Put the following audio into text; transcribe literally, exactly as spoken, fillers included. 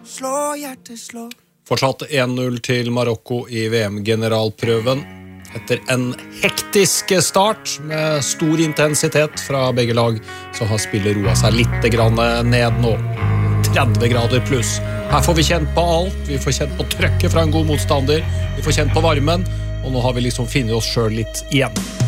slå, hjertet slå. Fortsatt en null til Marokko i V M-generalprøven. Etter en hektisk start med stor intensitet fra begge lag, så har spillet roet seg litt grann ned nå. tretti grader pluss. Her får vi kjent på alt. Vi får kjent på trøkket fra en god motstander. Vi får kjent på varmen. Og nå har vi liksom finnet oss selv litt igjen.